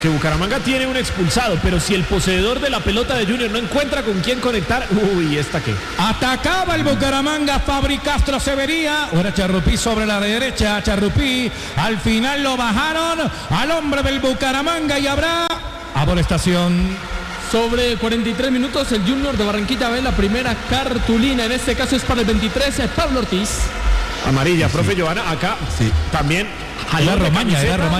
Que Bucaramanga tiene un expulsado, pero si el poseedor de la pelota de Junior no encuentra con quién conectar, ¿esta qué? Atacaba el Bucaramanga, Fabri Castro se vería. Ahora Charrupí sobre la derecha, Charrupí. Al final lo bajaron al hombre del Bucaramanga y habrá amonestación. Sobre 43 minutos el Junior de Barranquilla ve la primera cartulina, en este caso es para el 23, Pablo Ortiz. Amarilla, profe Giovanna, acá sí. También. Era Romaña.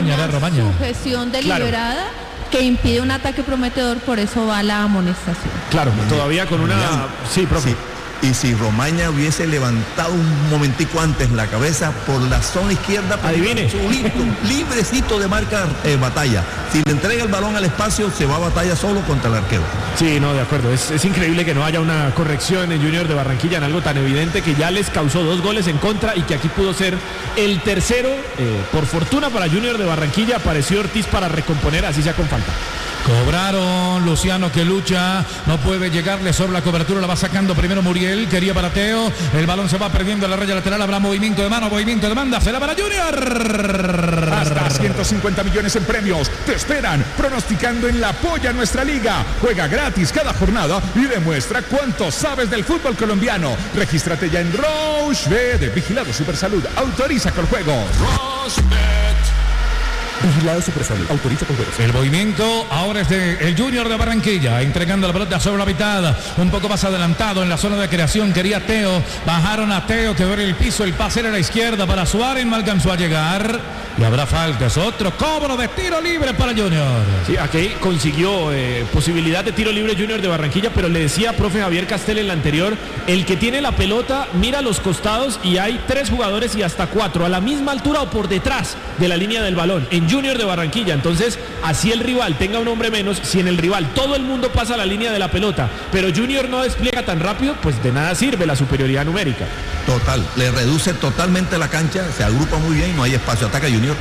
Sujeción deliberada, claro, que impide un ataque prometedor, por eso va la amonestación. Claro, todavía con una... Sí, profe. Sí. Y si Romaña hubiese levantado un momentico antes la cabeza por la zona izquierda, adivine, librecito de marca Batalla. Si le entrega el balón al espacio, se va a Batalla solo contra el arquero. Sí, no, de acuerdo. Es increíble que no haya una corrección en Junior de Barranquilla en algo tan evidente que ya les causó 2 goles en contra y que aquí pudo ser el tercero. Por fortuna para Junior de Barranquilla apareció Ortiz para recomponer, así sea con falta. Cobraron, Luciano que lucha, no puede llegarle sobre la cobertura, la va sacando primero Muriel, quería para Teo, el balón se va perdiendo a la raya lateral, habrá movimiento de mano, movimiento de banda, será para Junior. Hasta 150 millones en premios te esperan, pronosticando en La Polla Nuestra Liga. Juega gratis cada jornada y demuestra cuánto sabes del fútbol colombiano. Regístrate ya en Rochebet, de Vigilado Supersalud, autoriza con juegos. Rochebet. Vigilado Supersalud, autoriza con juegos. El movimiento ahora es de el Junior de Barranquilla, entregando la pelota sobre la mitad, un poco más adelantado en la zona de creación, quería Teo, bajaron a Teo, quedó en el piso, el pase era a la izquierda para Suárez, no alcanzó a llegar, y habrá faltas, otro cobro de tiro libre para Junior. Sí, aquí consiguió posibilidad de tiro libre Junior de Barranquilla, pero le decía profe Javier Castel en la anterior, el que tiene la pelota mira a los costados y hay 3 jugadores y hasta 4 a la misma altura o por detrás de la línea del balón, en Junior de Barranquilla. Entonces, así el rival tenga un hombre menos, si en el rival todo el mundo pasa la línea de la pelota, pero Junior no despliega tan rápido, pues de nada sirve la superioridad numérica. Total, le reduce totalmente la cancha, se agrupa muy bien y no hay espacio, ataca Junior.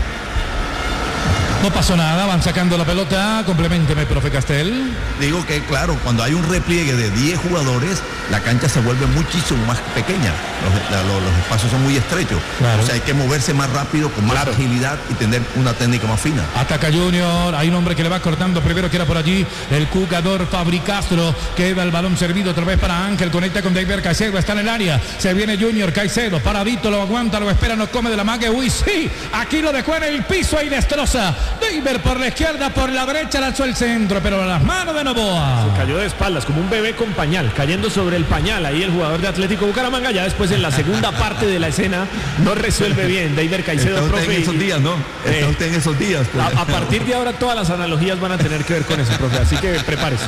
No pasó nada, van sacando la pelota, compleménteme, profe Castel. Digo que claro, cuando hay un repliegue de 10 jugadores, la cancha se vuelve muchísimo más pequeña, los espacios son muy estrechos, claro. O sea, hay que moverse más rápido, con más agilidad y tener una técnica más fina. Ataca Junior, hay un hombre que le va cortando primero, que era por allí, el jugador Fabri Castro, queda el balón servido otra vez para Ángel, conecta con David Caicedo, está en el área, se viene Junior, Caicedo, paradito, lo aguanta, lo espera, no come de la mague, uy, sí, aquí lo dejó en el piso y destroza. David por la izquierda, por la derecha lanzó el centro, pero a las manos de Novoa. Se cayó de espaldas como un bebé con pañal, cayendo sobre el pañal. Ahí el jugador de Atlético Bucaramanga, ya después en la segunda parte de la escena, no resuelve bien. David Caicedo, está usted profe. En esos días, ¿no? Está usted en esos días. Pues. A partir de ahora todas las analogías van a tener que ver con eso, profe, así que prepárese.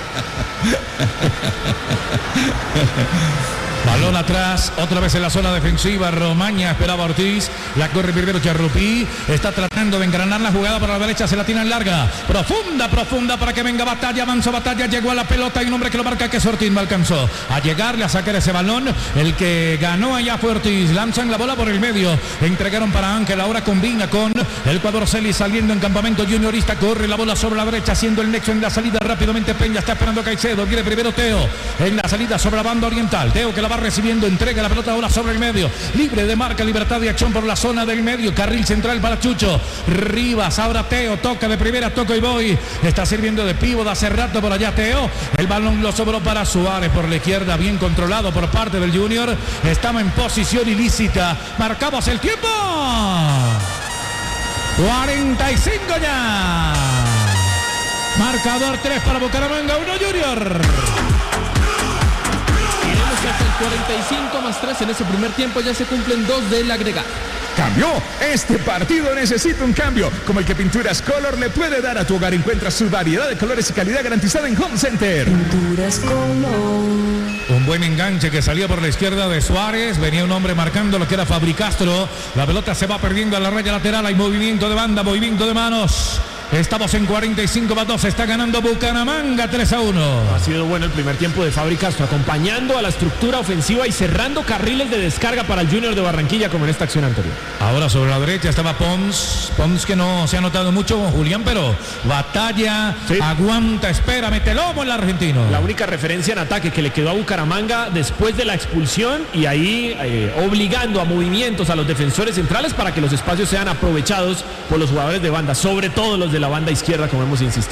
Balón atrás, otra vez en la zona defensiva, Romaña esperaba Ortiz, la corre primero Charrupí, está tratando de engranar la jugada por la derecha, se la tiran larga, profunda para que venga Batalla, avanzó Batalla, llegó a la pelota, hay un hombre que lo marca, que es Ortiz, no alcanzó a llegarle a sacar ese balón, el que ganó allá fue Ortiz, lanzan la bola por el medio, entregaron para Ángel, ahora combina con el Ecuador Celis saliendo en campamento juniorista, corre la bola sobre la derecha, haciendo el nexo en la salida, rápidamente Peña, está esperando Caicedo, viene primero Teo, en la salida sobre la banda oriental, Teo que la va recibiendo, entrega la pelota ahora sobre el medio, libre de marca, libertad de acción por la zona del medio, carril central para Chucho, Rivas, ahora Teo, toca de primera, toco y voy, está sirviendo de pívot hace rato por allá Teo, el balón lo sobró para Suárez por la izquierda, bien controlado por parte del Junior, estaba en posición ilícita, marcamos el tiempo, 45 ya, marcador 3 para Bucaramanga, 1 Junior. Hasta el 45 más 3 en ese primer tiempo ya se cumplen 2 del agregado. Cambió, este partido necesita un cambio, como el que Pinturas Color le puede dar a tu hogar. Encuentra su variedad de colores y calidad garantizada en Home Center. Pinturas Color. Un buen enganche que salía por la izquierda de Suárez, venía un hombre marcando lo que era Fabri Castro, la pelota se va perdiendo a la raya lateral, hay movimiento de banda, movimiento de manos. Estamos en 45-2, está ganando Bucaramanga 3-1. Ha sido bueno el primer tiempo de Fabri Castro, acompañando a la estructura ofensiva y cerrando carriles de descarga para el Junior de Barranquilla como en esta acción anterior. Ahora sobre la derecha estaba Pons que no se ha notado mucho, Julián, pero Batalla, sí. Aguanta, espera, mete lomo el argentino. La única referencia en ataque que le quedó a Bucaramanga después de la expulsión y ahí obligando a movimientos a los defensores centrales para que los espacios sean aprovechados por los jugadores de banda, sobre todo los de la banda izquierda, como hemos insistido.